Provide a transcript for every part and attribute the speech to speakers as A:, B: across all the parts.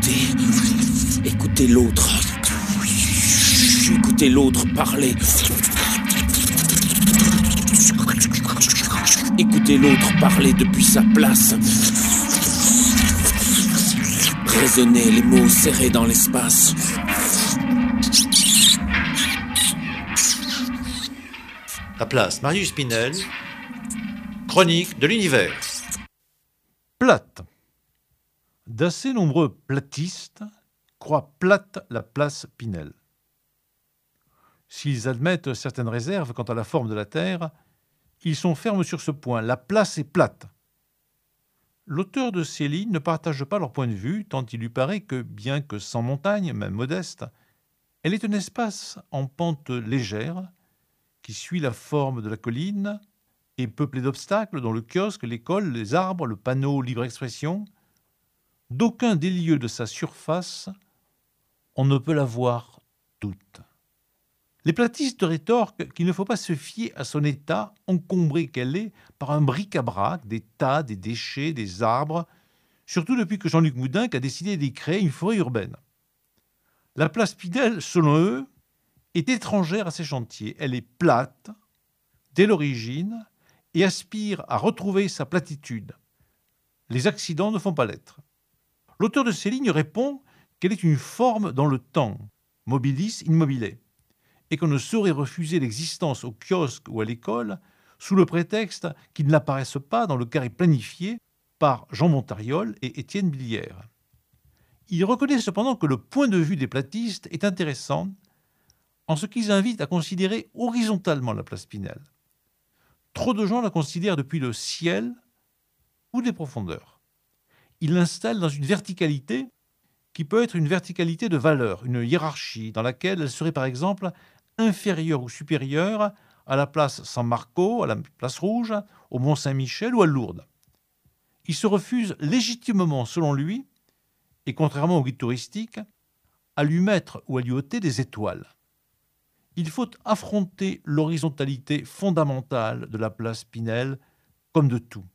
A: Écoutez l'autre. Écoutez l'autre parler. Écoutez l'autre parler depuis sa place. Raisonnez les mots serrés dans l'espace.
B: La place Marius Pinel, chronique de l'univers.
C: Plate. D'assez nombreux platistes croient plate la place Pinel. S'ils admettent certaines réserves quant à la forme de la Terre, ils sont fermes sur ce point. La place est plate. L'auteur de ces lignes ne partage pas leur point de vue, tant il lui paraît que, bien que sans montagne, même modeste, elle est un espace en pente légère, qui suit la forme de la colline et peuplé d'obstacles dont le kiosque, l'école, les arbres, le panneau libre expression. D'aucun des lieux de sa surface, on ne peut la voir toute. Les platistes rétorquent qu'il ne faut pas se fier à son état, encombré qu'elle est par un bric-à-brac, des tas, des déchets, des arbres, surtout depuis que Jean-Luc Moudenc a décidé d'y créer une forêt urbaine. La place Pinel, selon eux, est étrangère à ces chantiers. Elle est plate, dès l'origine, et aspire à retrouver sa platitude. Les accidents ne font pas l'être. L'auteur de ces lignes répond qu'elle est une forme dans le temps, mobilis in mobile, et qu'on ne saurait refuser l'existence au kiosque ou à l'école sous le prétexte qu'ils n'apparaissent pas dans le carré planifié par Jean Montariol et Étienne Billière. Il reconnaît cependant que le point de vue des platistes est intéressant en ce qu'ils invitent à considérer horizontalement la place Pinel. Trop de gens la considèrent depuis le ciel ou des profondeurs. Ils l'installent dans une verticalité qui peut être une verticalité de valeur, une hiérarchie dans laquelle elle serait par exemple inférieure ou supérieure à la place San Marco, à la place Rouge, au Mont-Saint-Michel ou à Lourdes. Il se refuse légitimement, selon lui, et contrairement au guide touristique, à lui mettre ou à lui ôter des étoiles. Il faut affronter l'horizontalité fondamentale de la place Pinel, comme de tout.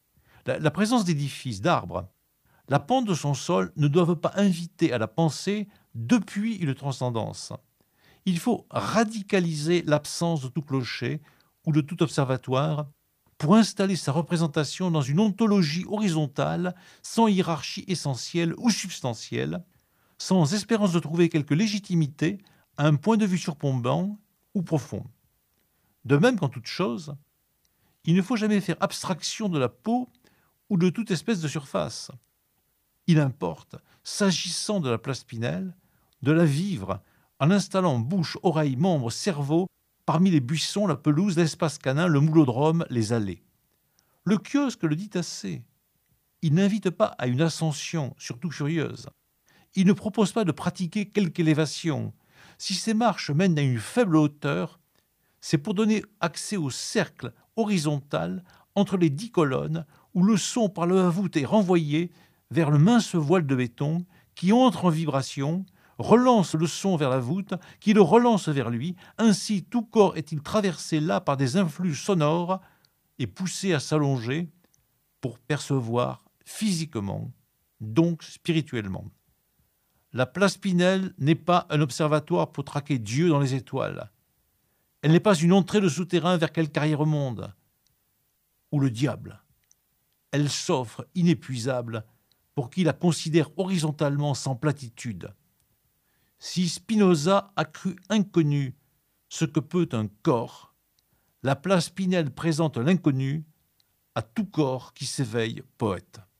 C: La présence d'édifices, d'arbres, la pente de son sol ne doivent pas inviter à la pensée depuis une transcendance. Il faut radicaliser l'absence de tout clocher ou de tout observatoire pour installer sa représentation dans une ontologie horizontale, sans hiérarchie essentielle ou substantielle, sans espérance de trouver quelque légitimité à un point de vue surplombant ou profond. De même qu'en toute chose, il ne faut jamais faire abstraction de la peau ou de toute espèce de surface. Il importe, s'agissant de la place Pinel, de la vivre en installant bouche, oreille, membres, cerveau parmi les buissons, la pelouse, l'espace canin, le moulodrome, les allées. Le kiosque le dit assez. Il n'invite pas à une ascension, surtout furieuse. Il ne propose pas de pratiquer quelque élévation. Si ces marches mènent à une faible hauteur, c'est pour donner accès au cercle horizontal entre les 10 colonnes où le son par la voûte est renvoyé vers le mince voile de béton qui entre en vibration, relance le son vers la voûte, qui le relance vers lui. Ainsi, tout corps est-il traversé là par des influx sonores et poussé à s'allonger pour percevoir physiquement, donc spirituellement. La place Pinel n'est pas un observatoire pour traquer Dieu dans les étoiles. Elle n'est pas une entrée de souterrain vers quelque arrière-monde ou le diable. Elle s'offre inépuisable pour qui la considère horizontalement sans platitude. Si Spinoza a cru inconnu ce que peut un corps, la place Pinel présente l'inconnu à tout corps qui s'éveille poète.